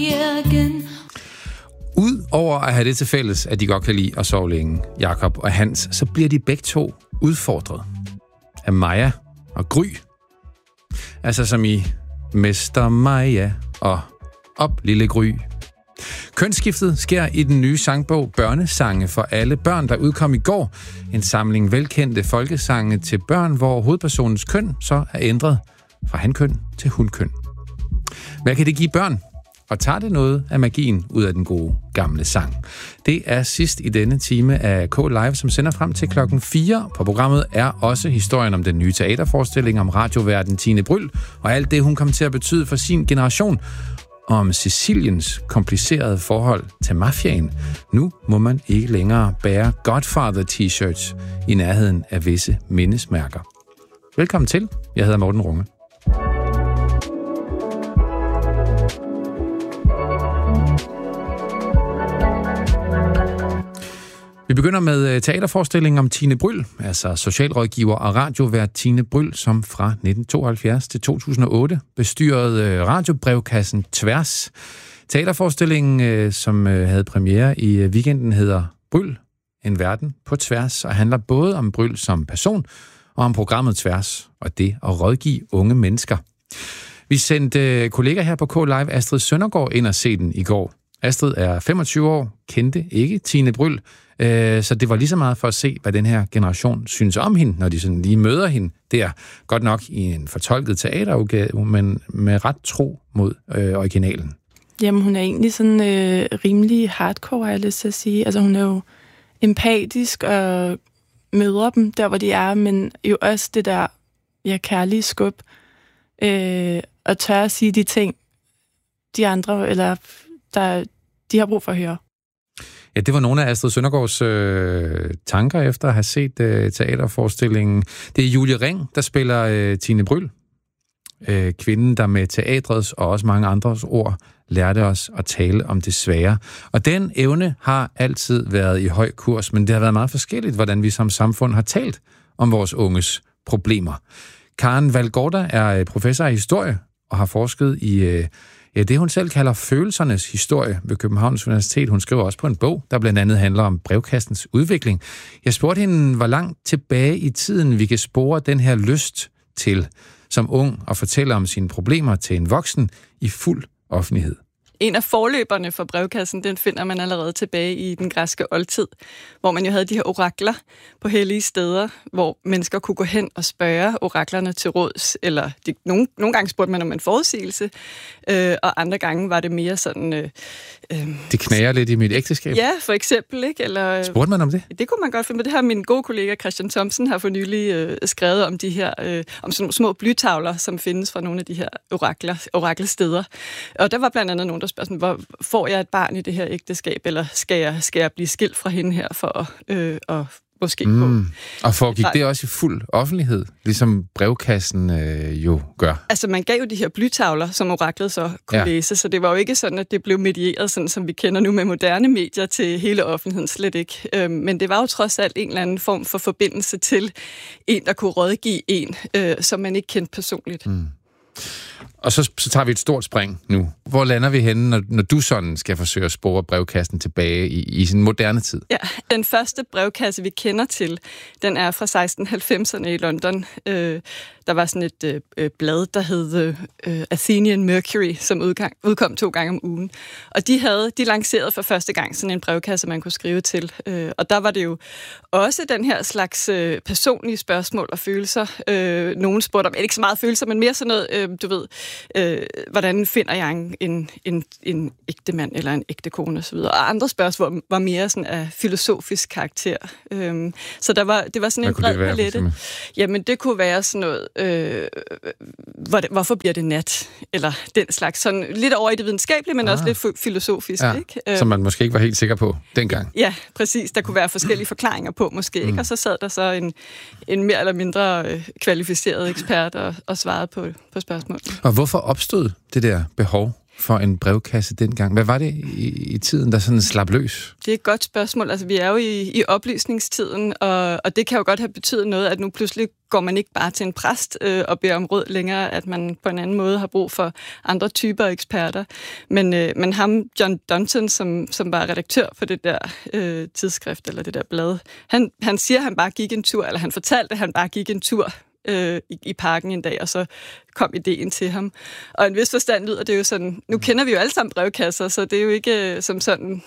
Udover at have det til fælles, at de godt kan lide at sove længe, Jakob og Hans, så bliver de begge to udfordret af Maja og Gry. Altså som i Mester Maja og Op Lille Gry. Kønsskiftet sker i den nye sangbog Børnesange for alle børn, der udkom i går. En samling velkendte folkesange til børn, hvor hovedpersonens køn så er ændret fra hankøn til hunkøn. Hvad kan det give børn? Og tager det noget af magien ud af den gode gamle sang? Det er sidst i denne time af K Live, som sender frem til klokken 4. På programmet er også historien om den nye teaterforestilling om radioværten Tine Bryld, og alt det, hun kom til at betyde for sin generation, om Siciliens komplicerede forhold til mafiaen. Nu må man ikke længere bære Godfather-t-shirts i nærheden af visse mindesmærker. Velkommen til. Jeg hedder Morten Runge. Vi begynder med teaterforestillingen om Tine Bryld, altså socialrådgiver og radiovært Tine Bryld, som fra 1972 til 2008 bestyrede radiobrevkassen Tværs. Teaterforestillingen, som havde premiere i weekenden, hedder Bryld, en verden på tværs, og handler både om Bryld som person og om programmet Tværs, og det at rådgive unge mennesker. Vi sendte kollega her på K Live, Astrid Søndergaard, ind og se den i går. Astrid er 25 år, kendte ikke Tine Bryld, så det var lige så meget for at se, hvad den her generation synes om hende, når de sådan lige møder hende der. Godt nok i en fortolket teaterudgave, men med ret tro mod originalen. Jamen, hun er egentlig sådan rimelig hardcore, har jeg lyst til at sige. Altså, hun er jo empatisk og møder dem der, hvor de er, men jo også det der kærlige skub, og tør at sige de ting, de andre, eller de har brug for at høre. Ja, det var nogle af Astrid Søndergaards tanker efter at have set teaterforestillingen. Det er Julie Ring, der spiller Tine Bryld. Kvinden, der med teatrets og også mange andres ord lærte os at tale om det svære. Og den evne har altid været i høj kurs, men det har været meget forskelligt, hvordan vi som samfund har talt om vores unges problemer. Karen Valgårda er professor i historie og har forsket i det, hun selv kalder følelsernes historie ved Københavns Universitet. Hun skriver også på en bog, der blandt andet handler om brevkastens udvikling. Jeg spurgte hende, hvor langt tilbage i tiden vi kan spore den her lyst til som ung at fortælle om sine problemer til en voksen i fuld offentlighed. En af forløberne for brevkassen, den finder man allerede tilbage i den græske oldtid, hvor man jo havde de her orakler på hellige steder, hvor mennesker kunne gå hen og spørge oraklerne til råds, eller nogle gange spurgte man om en forudsigelse, og andre gange var det mere sådan... det knager lidt i mit ægteskab? Ja, for eksempel, ikke? Eller, spurgte man om det? Det kunne man godt finde, men det her min gode kollega Christian Thomsen har for nylig skrevet om de her, om sådan nogle små blytavler, som findes fra nogle af de her orakelsteder. Og der var blandt andet nogen, der spørger sådan, hvor får jeg et barn i det her ægteskab, eller skal jeg blive skilt fra hende her for at måske på... Og foregik det også i fuld offentlighed, ligesom brevkassen jo gør? Altså, man gav jo de her blytavler, som oraklet så kunne læse, så det var jo ikke sådan, at det blev medieret, sådan som vi kender nu med moderne medier, til hele offentligheden, slet ikke. Men det var jo trods alt en eller anden form for forbindelse til en, der kunne rådgive en, som man ikke kendte personligt. Og så tager vi et stort spring nu. Hvor lander vi henne, når du sådan skal forsøge at spore brevkassen tilbage i sin moderne tid? Ja, den første brevkasse, vi kender til, den er fra 1690'erne i London. Der var sådan et blad, der hed Athenian Mercury, som udkom 2 gange om ugen. Og de lancerede for første gang sådan en brevkasse, man kunne skrive til. Og der var det jo også den her slags personlige spørgsmål og følelser. Nogen spurgte om, ikke så meget følelser, men mere sådan noget, du ved, hvordan finder jeg en ægte mand eller en ægte kone osv. Og andre spørgsmål var mere sådan af filosofisk karakter. Så det var sådan en bred palette. Jamen, det kunne være sådan noget, hvorfor bliver det nat? Eller den slags. Sådan lidt over i det videnskabelige, men også lidt filosofisk. Ja, ikke? Som man måske ikke var helt sikker på dengang. Ja, præcis. Der kunne være forskellige forklaringer på måske. Ikke? Og så sad der så en mere eller mindre kvalificeret ekspert og svarede på spørgsmål. Og hvorfor opstod det der behov for en brevkasse dengang? Hvad var det i tiden, der sådan slap løs? Det er et godt spørgsmål. Altså, vi er jo i oplysningstiden, og det kan jo godt have betydet noget, at nu pludselig går man ikke bare til en præst og beder om råd længere, at man på en anden måde har brug for andre typer eksperter. Men ham, John Donton, som var redaktør for det der tidsskrift, eller det der blad, han siger, at han bare gik en tur, eller han fortalte, at han bare gik en tur i parken en dag, og så kom ideen til ham. Og en vis forstand lyder det jo sådan, nu kender vi jo alle sammen brevkasser, så det er jo ikke som sådan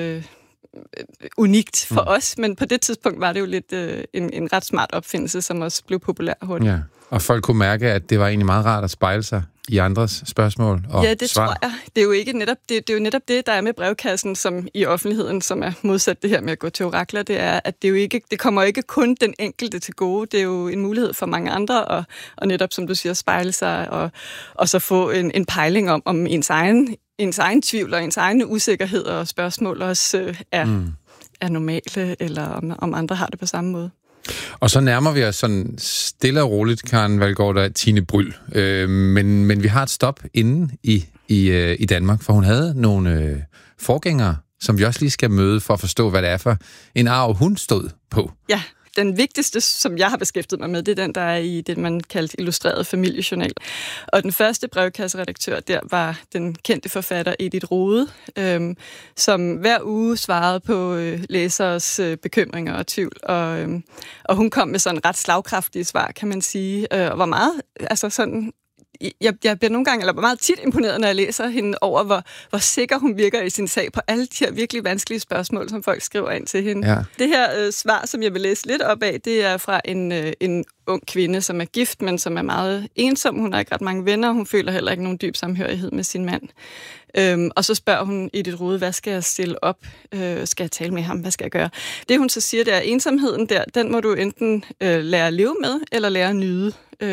unikt for os, men på det tidspunkt var det jo lidt en ret smart opfindelse, som også blev populær hurtigt. Ja. Og folk kunne mærke, at det var egentlig meget rart at spejle sig i andres spørgsmål og ja, det svar. tror jeg. Det er jo ikke netop det er jo netop det, der er med brevkassen, som i offentligheden, som er modsat det her med at gå til orakler, det er, at det kommer ikke kun den enkelte til gode. Det er jo en mulighed for mange andre, og netop, som du siger, spejle sig, og så få en pejling om ens egen tvivl og ens egne usikkerheder og spørgsmål også er normale, eller om andre har det på samme måde. Og så nærmer vi os sådan stille og roligt, Karen Valgaard, og Tine Bryld. Men vi har et stop inde i Danmark, for hun havde nogle forgængere, som vi også lige skal møde for at forstå, hvad det er for en arv, hun stod på. Ja, den vigtigste, som jeg har beskæftiget mig med, det er den, der er i det, man kaldte illustreret familiejournal. Og den første brevkasseredaktør der var den kendte forfatter Edith Rode, som hver uge svarede på læseres bekymringer og tvivl. Og hun kom med sådan ret slagkraftige svar, kan man sige, og var meget, altså sådan... Jeg bliver nogle gange, eller meget tit imponeret, når jeg læser hende over, hvor sikker hun virker i sin sag på alle de her virkelig vanskelige spørgsmål, som folk skriver ind til hende. Ja. Det her svar, som jeg vil læse lidt op af, det er fra en ung kvinde, som er gift, men som er meget ensom. Hun har ikke ret mange venner, hun føler heller ikke nogen dyb samhørighed med sin mand. Og så spørger hun Edith Rode, hvad skal jeg stille op? Skal jeg tale med ham? Hvad skal jeg gøre? Det hun så siger, det er, ensomheden der, den må du enten lære at leve med, eller lære at nyde.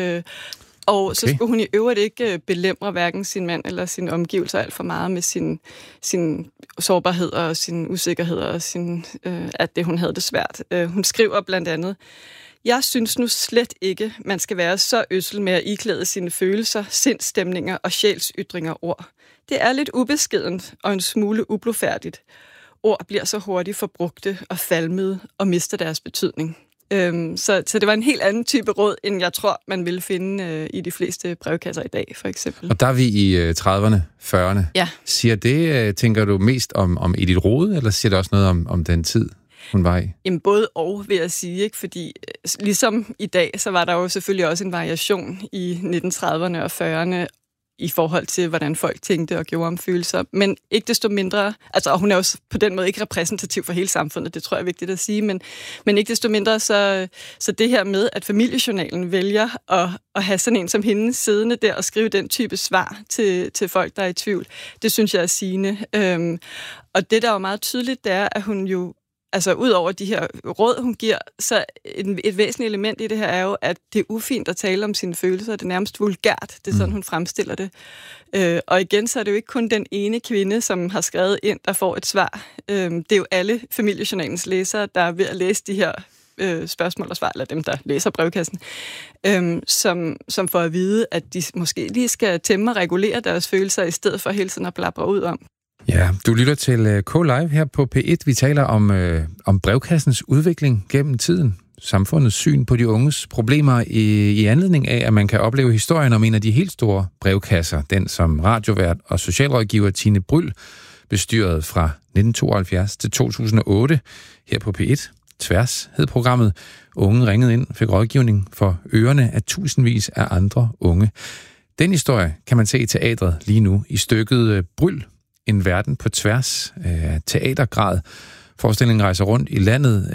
Og så skulle hun i øvrigt ikke belemre hverken sin mand eller sine omgivelser alt for meget med sin sårbarhed og sin usikkerhed og at det, hun havde det svært. Hun skriver blandt andet, jeg synes nu slet ikke, man skal være så ødsel med at iklæde sine følelser, sindsstemninger og sjælsytringer ord. Det er lidt ubeskedent og en smule ublufærdigt. Ord bliver så hurtigt forbrugte og falmede og mister deres betydning. Så det var en helt anden type råd, end jeg tror, man ville finde i de fleste brevkasser i dag, for eksempel. Og der er vi i 30'erne, 40'erne. Ja. Siger det, tænker du mest om Edith Rode, eller siger det også noget om den tid, hun var i? Jamen både og, vil jeg sige, ikke? Fordi ligesom i dag, så var der jo selvfølgelig også en variation i 1930'erne og 40'erne, i forhold til, hvordan folk tænkte og gjorde om følelser. Men ikke desto mindre, altså, og hun er jo på den måde ikke repræsentativ for hele samfundet, det tror jeg er vigtigt at sige, men ikke desto mindre, så det her med, at familiejournalen vælger at have sådan en som hende siddende der og skrive den type svar til folk, der er i tvivl, det synes jeg er sigende. Og det, der er jo meget tydeligt, det er, at hun jo, altså ud over de her råd, hun giver, så et væsentligt element i det her er jo, at det er ufint at tale om sine følelser. Det er nærmest vulgært. Det er sådan, hun fremstiller det. Og igen, så er det jo ikke kun den ene kvinde, som har skrevet ind, der får et svar. Det er jo alle familiejournalens læsere, der er ved at læse de her spørgsmål og svar, eller dem, der læser brevkassen, som får at vide, at de måske lige skal tæmme og regulere deres følelser, i stedet for hele tiden at blabre ud om. Ja, du lytter til K-Live her på P1. Vi taler om brevkassens udvikling gennem tiden. Samfundets syn på de unges problemer i anledning af, at man kan opleve historien om en af de helt store brevkasser. Den som radiovært og socialrådgiver Tine Bryld bestyrede fra 1972 til 2008 her på P1. Tværs hed programmet. Unge ringede ind, fik rådgivning for ørerne af tusindvis af andre unge. Den historie kan man se i teatret lige nu i stykket Bryld. En verden på tværs af teatergrad. Forestillingen rejser rundt i landet.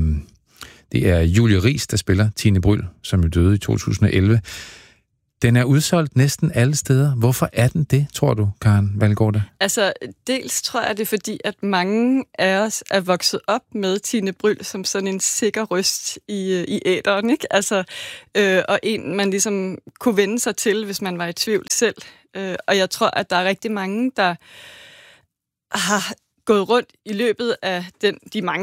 Det er Julie Riis, der spiller Tine Bryld, som jo døde i 2011. Den er udsolgt næsten alle steder. Hvorfor er den det, tror du, Karen Valgaard? Altså, dels tror jeg, det er fordi, at mange af os er vokset op med Tine Bryld som sådan en sikker røst i æteren, ikke? Altså, og en, man ligesom kunne vende sig til, hvis man var i tvivl selv. Og jeg tror, at der er rigtig mange, der har gået rundt i løbet af de mange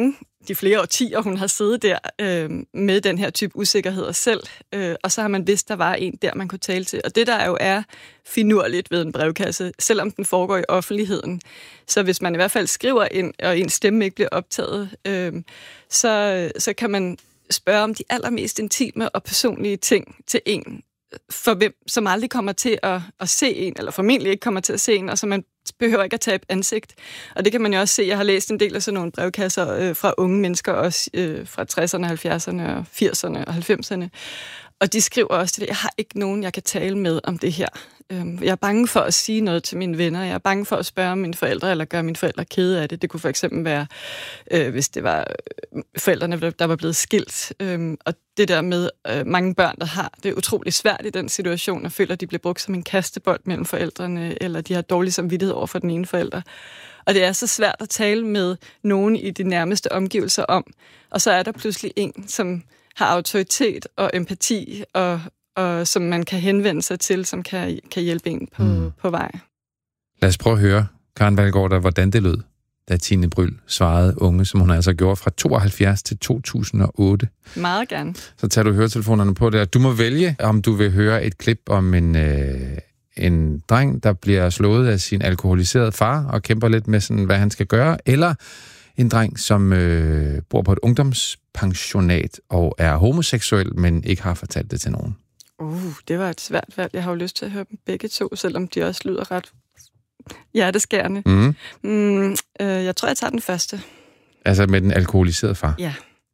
de flere årtier, hun har siddet der med den her type usikkerheder selv, og så har man vidst, der var en der, man kunne tale til. Og det, der jo er finurligt ved en brevkasse, selvom den foregår i offentligheden, så hvis man i hvert fald skriver ind, og ens stemme ikke bliver optaget, så kan man spørge om de allermest intime og personlige ting til en, for hvem, som aldrig kommer til at se en, eller formentlig ikke kommer til at se en, og så man behøver ikke at tabe ansigt. Og det kan man jo også se. Jeg har læst en del af sådan nogle brevkasser fra unge mennesker, også fra 60'erne, 70'erne, og 80'erne og 90'erne. Og de skriver også til det, jeg har ikke nogen, jeg kan tale med om det her. Jeg er bange for at sige noget til mine venner. Jeg er bange for at spørge mine forældre, eller gøre mine forældre kede af det. Det kunne for eksempel være, hvis det var forældrene, der var blevet skilt. Og det der med mange børn, der har det er utrolig svært i den situation, og føler, at de bliver brugt som en kastebold mellem forældrene, eller de har dårlig samvittighed over for den ene forælder. Og det er så svært at tale med nogen i de nærmeste omgivelser om. Og så er der pludselig en, som har autoritet og empati, og som man kan henvende sig til, som kan hjælpe en på vej. Lad os prøve at høre, Karen Valgaard, hvordan det lød, da Tine Bryld svarede unge, som hun altså gjorde fra 72 til 2008. Meget gerne. Så tager du høretelefonerne på der. Du må vælge, om du vil høre et klip om en dreng, der bliver slået af sin alkoholiserede far og kæmper lidt med, sådan, hvad han skal gøre, eller en dreng, som bor på et ungdomspensionat og er homoseksuel, men ikke har fortalt det til nogen. Det var et svært valg. Jeg har jo lyst til at høre dem begge to, selvom de også lyder ret hjerteskærende. Jeg tror, jeg tager den første. Altså med den alkoholiserede far? Ja.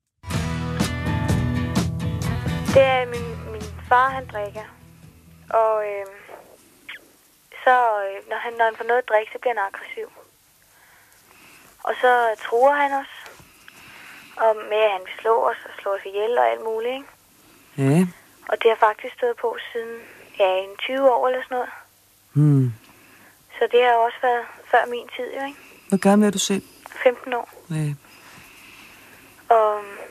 Det er min far, han drikker. Og så når han får noget at drikke, så bliver han aggressiv. Og så truer han os. Og med, at han vil slå os og slå os ihjel og alt muligt, ikke? Ja. Og det har faktisk stået på siden, en 20 år eller sådan noget. Så det har også været før min tid, jo, ikke? Hvor gammel er du selv? 15 år. Ja. Og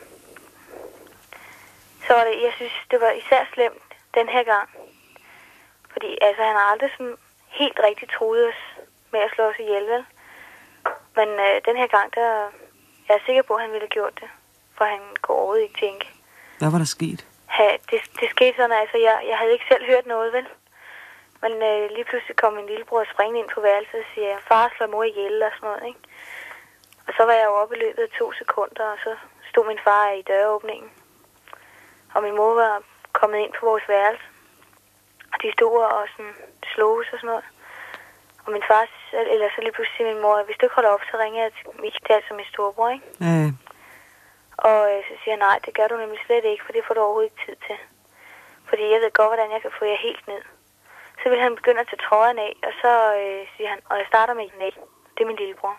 så var det, jeg synes, det var især slemt den her gang. Fordi altså, han har aldrig sådan helt rigtig truet os med at slå os ihjel, vel? Men den her gang, der jeg er sikker på, at han ville have gjort det. For han kunne overhovedet ikke tænke. Hvad var der sket? Det skete sådan, altså jeg havde ikke selv hørt noget, vel? Men lige pludselig kom min lillebror springende ind på værelset og siger, far slår mor ihjel og sådan noget, ikke? Og så var jeg jo oppe i løbet af 2 sekunder, og så stod min far i døråbningen. Og min mor var kommet ind på vores værelse. Og de stod og sådan sloges og sådan noget. Og min far, eller så lige pludselig min mor, hvis du ikke holder op, så ringer jeg til Michael, som min storebror, ikke? Ja. Og så siger jeg, nej, det gør du nemlig slet ikke, for det får du overhovedet ikke tid til. Fordi jeg ved godt, hvordan jeg kan få jer helt ned. Så vil han begynde at tage trøjen af, og så siger han, og jeg starter med nej, det er min lillebror.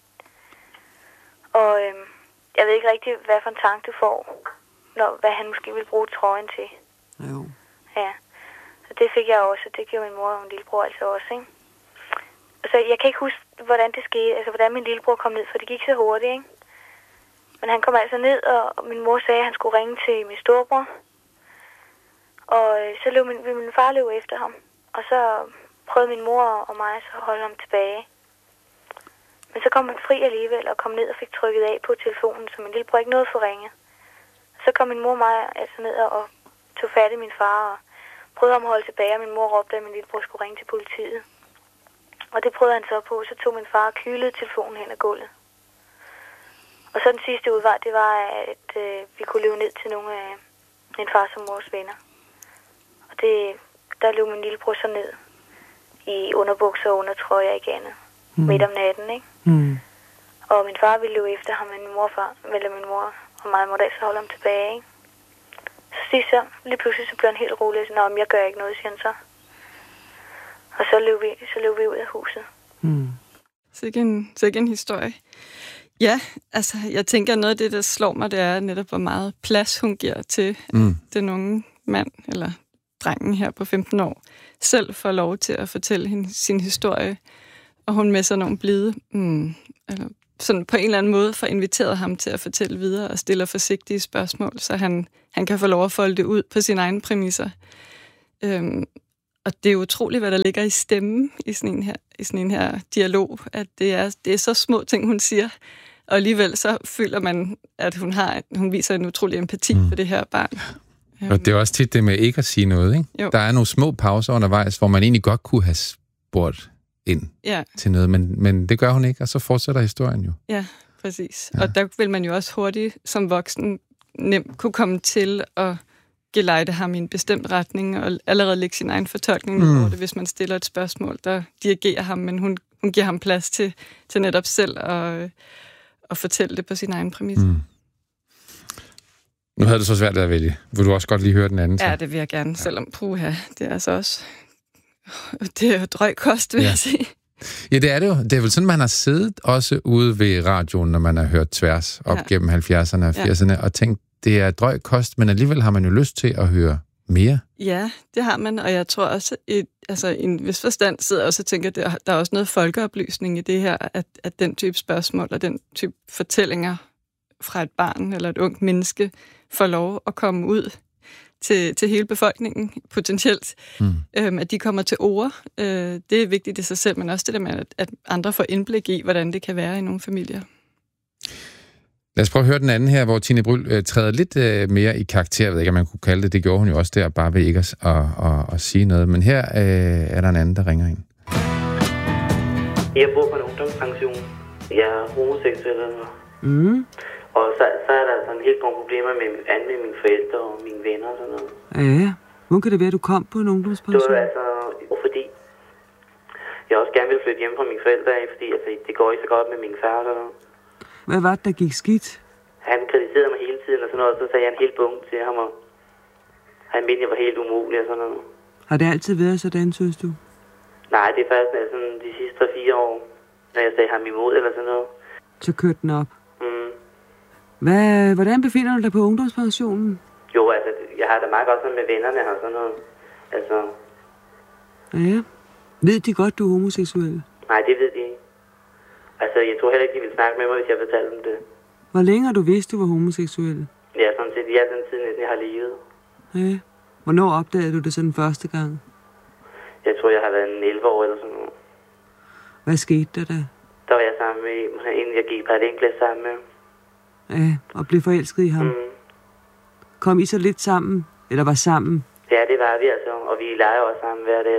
Og jeg ved ikke rigtig, hvad for en tanke du får, hvad han måske vil bruge trøjen til. Jo. Ja, så det fik jeg også, og det gjorde min mor og min lillebror altså også, ikke? Så jeg kan ikke huske, hvordan det skete, altså hvordan min lillebror kom ned, for det gik så hurtigt, ikke? Men han kom altså ned, og min mor sagde, at han skulle ringe til min storebror. Og så ville min far løbe efter ham. Og så prøvede min mor og mig så at holde ham tilbage. Men så kom han fri alligevel og kom ned og fik trykket af på telefonen, så min lillebror ikke nåede at få ringet. Så kom min mor og mig altså ned og tog fat i min far og prøvede ham at holde tilbage, og min mor råbte, at min lillebror skulle ringe til politiet. Og det prøvede han så på, så tog min far og kylede telefonen hen ad gulvet. Og så den sidste udvej, det var, at vi kunne løbe ned til nogle af min fars og mors venner. Og der løb min lillebror så ned i underbukser og undertrøjer og ikke andet. Midt om natten, ikke? Og min far ville løbe efter ham, men min mor og mig måtte altså holde ham tilbage, ikke? Så lige pludselig så blev han helt rolig, og så, jeg gør ikke noget, siger han så. Og så løb vi ud af huset. Så ikke en historie. Ja, altså, jeg tænker, noget af det, der slår mig, det er netop, hvor meget plads hun giver til den unge mand, eller drengen her på 15 år, selv får lov til at fortælle hende sin historie, og hun med sådan nogle blide, eller sådan på en eller anden måde får inviteret ham til at fortælle videre, og stiller forsigtige spørgsmål, så han kan få lov at folde det ud på sine egne præmisser. Og det er utroligt, hvad der ligger i stemmen i sådan en her dialog, at det er så små ting, hun siger, Og alligevel så føler man, at hun viser en utrolig empati for det her barn. Og det er også tit det med ikke at sige noget, ikke? Jo. Der er nogle små pauser undervejs, hvor man egentlig godt kunne have spurgt ind til noget, men det gør hun ikke, og så fortsætter historien jo. Ja, præcis. Ja. Og der vil man jo også hurtigt som voksen nemt kunne komme til at gelejde ham i en bestemt retning, og allerede lægge sin egen fortolkning over det, hvis man stiller et spørgsmål, der dirigerer ham, men hun giver ham plads til netop selv at fortælle det på sin egen præmis. Nu havde du så svært at vælge. Vil du også godt lige høre den anden? Så? Ja, det vil jeg gerne, selvom det er altså også... Det er jo drøg kost, vil jeg sige. Ja, det er det jo. Det er vel sådan, man har siddet også ude ved radioen, når man har hørt tværs op gennem 70'erne og 80'erne, og tænkt, det er drøg kost, men alligevel har man jo lyst til at høre mere. Ja, det har man, og jeg tror også, i en vis forstand sidder jeg også og tænker, at der er også noget folkeoplysning i det her, at den type spørgsmål og den type fortællinger fra et barn eller et ungt menneske får lov at komme ud til hele befolkningen, potentielt, at de kommer til ord. Det er vigtigt i sig selv, men også det der med, at andre får indblik i, hvordan det kan være i nogle familier. Lad os prøve at høre den anden her, hvor Tine Bryld træder lidt mere i karakter. Jeg ved ikke, om man kunne kalde det. Det gjorde hun jo også der, bare ved ikke at sige noget. Men her er der en anden, der ringer ind. Jeg bor på en ungdomspension. Jeg er homoseksuel. Og så er der sådan helt nogle problemer med mine forældre og mine venner og sådan noget. Ja, hvor kan det være, at du kom på en ungdomspension? Det var altså, fordi jeg også gerne ville flytte hjem fra mine forældre af, fordi det går ikke så godt med min far og sådan noget. Hvad var det, der gik skidt? Han kritiserede mig hele tiden og sådan noget, og så sagde jeg en hel bunke til ham, og han mente, jeg var helt umulig og sådan noget. Har det altid været sådan, synes du? Nej, det er først sådan de sidste 3-4 år, når jeg sagde ham imod eller sådan noget. Så kørte den op? Hvordan befinder du dig på ungdomspensionen? Jo, altså, jeg har da meget godt sådan med vennerne og sådan noget. Altså... Ja. Ved de godt, du er homoseksuel? Nej, det ved de ikke. Altså, jeg tror heller ikke, de ville snakke med mig, hvis jeg fortalte dem det. Hvor længe har du vidst, du var homoseksuel? Ja, sådan set. Ja, den tid, jeg har levet. Ja. Hvornår opdagede du det sådan første gang? Jeg tror, jeg har været 11 år eller sådan noget. Hvad skete der da? Der var jeg sammen med en, jeg gik på et enkelt sammen med. Ja, og blev forelsket i ham. Kom I så lidt sammen? Eller var sammen? Ja, det var vi altså. Og vi leger også sammen hver dag.